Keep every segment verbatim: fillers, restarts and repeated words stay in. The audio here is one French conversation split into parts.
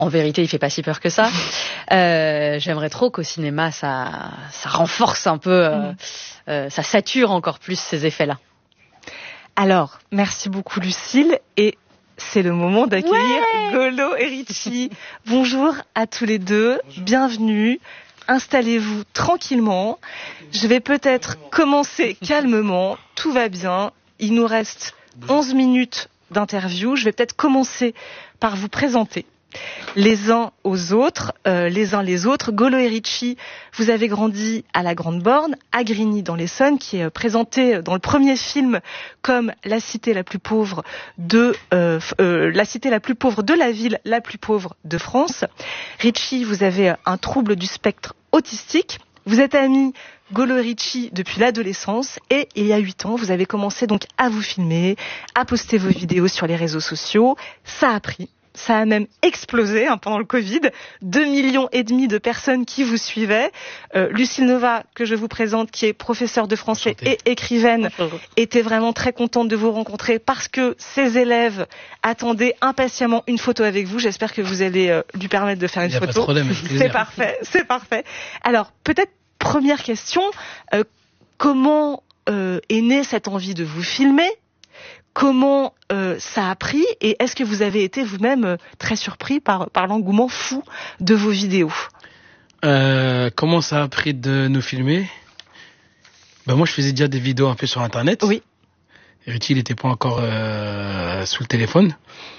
En vérité, il fait pas si peur que ça. Euh, j'aimerais trop qu'au cinéma, ça, ça renforce un peu, euh, euh, ça sature encore plus ces effets-là. Alors, merci beaucoup Lucille, et c'est le moment d'accueillir ouais Golo et Richie. Bonjour à tous les deux, bonjour. Bienvenue. Installez-vous tranquillement. Je vais peut-être commencer calmement. Tout va bien. Il nous reste onze minutes d'interview. Je vais peut-être commencer par vous présenter les uns aux autres, euh, les uns les autres. Golo et Richie, vous avez grandi à la Grande Borne, à Grigny dans l'Essonne, qui est présenté dans le premier film comme la cité la plus pauvre de euh, euh, la cité la plus pauvre de la ville la plus pauvre de France. Richie, vous avez un trouble du spectre autistique. Vous êtes amis Golo et Richie depuis l'adolescence, et il y a huit ans, vous avez commencé donc à vous filmer, à poster vos vidéos sur les réseaux sociaux. Ça a pris. Ça a même explosé hein, pendant le Covid. Deux millions et demi de personnes qui vous suivaient. Euh, Lucille Nova, que je vous présente, qui est professeure de français Enchanté. Et écrivaine, Bonjour. Était vraiment très contente de vous rencontrer parce que ses élèves attendaient impatiemment une photo avec vous. J'espère que vous allez euh, lui permettre de faire une Il y a photo. Pas de problème, c'est parfait, c'est parfait. Alors, peut-être première question, euh, comment euh, est née cette envie de vous filmer ? Comment euh, ça a pris, et est-ce que vous avez été vous-même euh, très surpris par, par l'engouement fou de vos vidéos ? euh, Comment ça a pris de nous filmer ? Ben moi, je faisais déjà des vidéos un peu sur Internet. Oui. Richie, il n'était pas encore euh, sous le téléphone.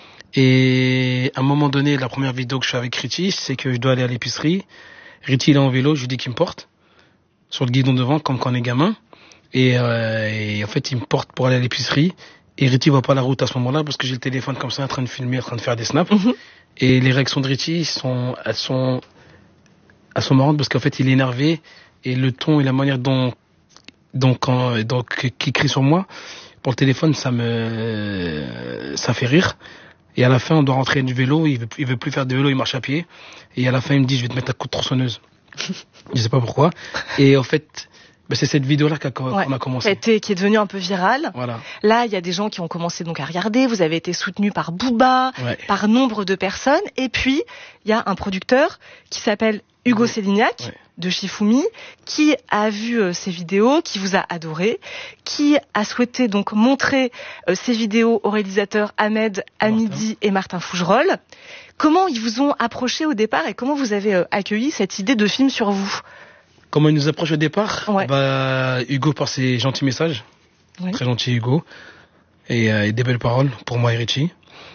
Et à un moment donné, la première vidéo que je fais avec Richie, c'est que je dois aller à l'épicerie. Richie, il est en vélo, je lui dis qu'il me porte sur le guidon devant, comme quand on est gamin. Et, euh, et en fait, il me porte pour aller à l'épicerie. Et Richie voit pas la route à ce moment-là parce que j'ai le téléphone comme ça en train de filmer, en train de faire des snaps. Mm-hmm. Et les réactions de Richie sont, elles sont, elles sont marrantes parce qu'en fait il est énervé et le ton et la manière dont, dont quand, donc qu'il crie sur moi pour le téléphone, ça me, ça fait rire. Et à la fin, on doit rentrer du vélo. Il veut, il veut plus faire de vélo, il marche à pied. Et à la fin, il me dit, je vais te mettre un coup de tronçonneuse. Je sais pas pourquoi. Et en fait. Ben c'est cette vidéo-là qu'on ouais, a commencé. Été, qui est devenue un peu virale. Voilà. Là, il y a des gens qui ont commencé donc à regarder. Vous avez été soutenu par Booba, ouais. par nombre de personnes. Et puis, il y a un producteur qui s'appelle Hugo Sélignac, ouais. de Shifumi, qui a vu euh, ces vidéos, qui vous a adoré, qui a souhaité donc montrer euh, ces vidéos aux réalisateurs Ahmed Hamidi et Martin Fougerolles. Comment ils vous ont approché au départ et comment vous avez euh, accueilli cette idée de film sur vous ? Comment il nous approche au départ ? ouais. Bah Hugo par ses gentils messages, oui. Très gentil Hugo, et, euh, et des belles paroles pour moi et Richie.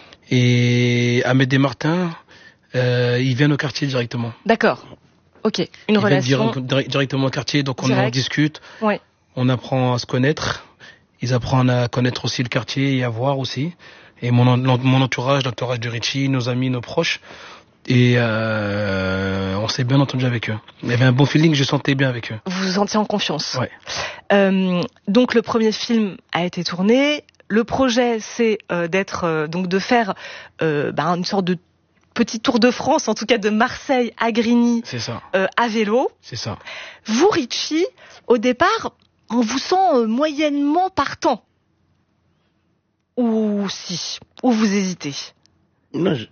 Et Ahmed et Martin, euh, ils viennent au quartier directement. D'accord. Ok. Une ils relation. Viennent dir- directement au quartier, donc on en discute. Ouais. On apprend à se connaître. Ils apprennent à connaître aussi le quartier et à voir aussi. Et mon, mon entourage, l'entourage de Richie, nos amis, nos proches. Et euh, on s'est bien entendu avec eux. Il y avait un bon feeling, je sentais bien avec eux. Vous vous sentiez en confiance. Ouais. Euh, donc le premier film a été tourné. Le projet, c'est euh, d'être euh, donc de faire euh, bah, une sorte de petit tour de France, en tout cas de Marseille à Grigny, c'est ça. Euh, à vélo. C'est ça. Vous, Richie, au départ, on vous sent euh, moyennement partant. Ou si, ou vous hésitez. Non. Je...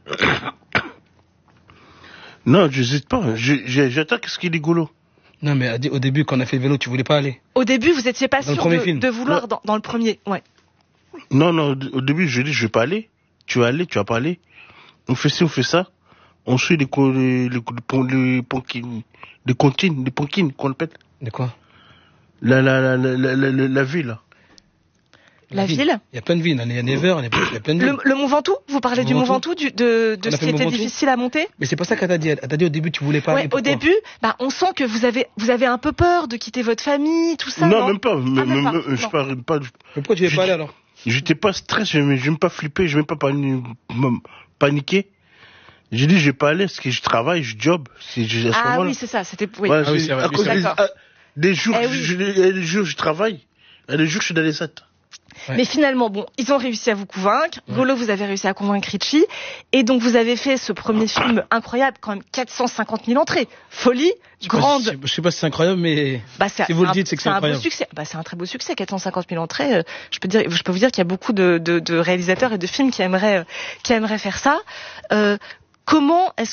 Non, j'hésite pas. Je, je, j'attends qu'est-ce qui est rigolo. Non, mais au début, quand on a fait le vélo, tu voulais pas aller. Au début, vous étiez pas dans sûr de, de vouloir dans, dans le premier, ouais. Non, non, au début, je dis, je vais pas aller. Tu vas aller, tu vas pas aller. On fait ci, on fait ça. On suit les, les, les, les, ponkines, les comptines, les ponkines qu'on appelle. De quoi? La, la, la, la, la, la, la, la ville. La, la ville. ville Il y a plein de villes, il y a Never, il y a plein de villes. Le, le Mont Ventoux, vous parlez du Mont Ventoux, du, de, de ce qui était difficile à monter. Mais c'est pas ça qu'elle t'a dit. Elle t'a dit au début tu voulais pas ouais, aller. Au début, bah, on sent que vous avez, vous avez un peu peur de quitter votre famille, tout ça. Non, non même pas. Ah, même, même pas. même, je parle pas. Mais pourquoi tu veux pas aller alors? J'étais pas stressé, je n'aime pas flipper, je n'aime pas paniquer. J'ai dit je vais pas aller parce que je travaille, je job. C'est, je, à ah oui, c'est ça. C'était. Oui. Ouais, ah oui, c'est vrai. À cause des, à, des jours, eh oui. je, des jours je travaille, et des jours je suis dans les sept. Ouais. Mais finalement, bon, ils ont réussi à vous convaincre. Ouais. Golo, vous avez réussi à convaincre Richie. Et donc, vous avez fait ce premier film incroyable, quand même quatre cent cinquante mille entrées. Folie, je grande. Pas, je sais pas si c'est incroyable, mais bah, si vous un, le dites, c'est que c'est, c'est incroyable. Un beau succès. Bah, c'est un très beau succès, quatre cent cinquante mille entrées. Je peux dire, je peux vous dire qu'il y a beaucoup de, de, de réalisateurs et de films qui aimeraient, qui aimeraient faire ça. Euh, comment est-ce